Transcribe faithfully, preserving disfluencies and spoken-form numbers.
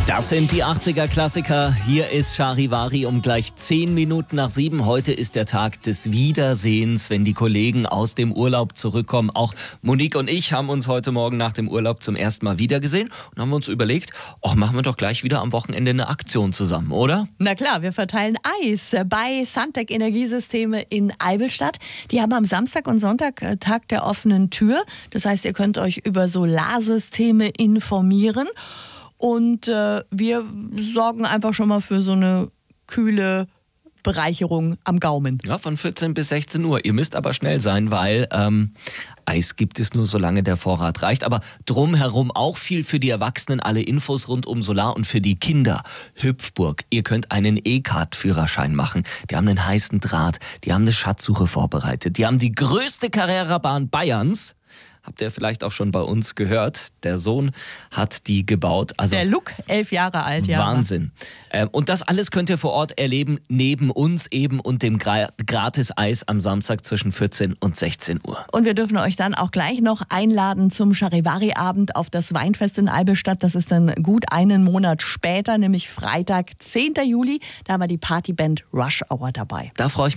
Das sind die achtziger-Klassiker. Hier ist Charivari um gleich zehn Minuten nach sieben. Heute ist der Tag des Wiedersehens, wenn die Kollegen aus dem Urlaub zurückkommen. Auch Monique und ich haben uns heute Morgen nach dem Urlaub zum ersten Mal wiedergesehen und haben uns überlegt, ach, machen wir doch gleich wieder am Wochenende eine Aktion zusammen, oder? Na klar, wir verteilen Eis bei Suntec Energiesysteme in Eivelstadt. Die haben am Samstag und Sonntag Tag der offenen Tür. Das heißt, ihr könnt euch über Solarsysteme informieren. Und äh, wir sorgen einfach schon mal für so eine kühle Bereicherung am Gaumen. Ja, von vierzehn bis sechzehn Uhr. Ihr müsst aber schnell sein, weil ähm, Eis gibt es nur, solange der Vorrat reicht. Aber drumherum auch viel für die Erwachsenen. Alle Infos rund um Solar und für die Kinder. Hüpfburg. Ihr könnt einen E-Kart-Führerschein machen. Die haben einen heißen Draht. Die haben eine Schatzsuche vorbereitet. Die haben die größte Carrera-Bahn Bayerns. Habt ihr vielleicht auch schon bei uns gehört. Der Sohn hat die gebaut. Also der Luke, elf Jahre alt. Ja. Wahnsinn. Ähm, und das alles könnt ihr vor Ort erleben, neben uns eben und dem Gra- Gratis-Eis am Samstag zwischen vierzehn und sechzehn Uhr. Und wir dürfen euch dann auch gleich noch einladen zum Charivari-Abend auf das Weinfest in Eivelstadt. Das ist dann gut einen Monat später, nämlich Freitag, zehnten Juli. Da haben wir die Partyband Rush Hour dabei. Da freue ich mich.